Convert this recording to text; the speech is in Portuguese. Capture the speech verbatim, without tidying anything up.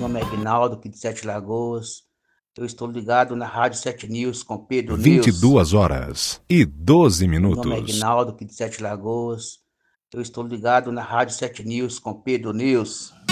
nome é Aguinaldo, aqui de Sete Lagoas. Eu estou ligado na Rádio Sete News com Pedro vinte e News. duas horas e doze Meu nome é minutos. Aguinaldo, aqui de Sete Lagoas. Eu estou ligado na Rádio Sete News com Pedro News.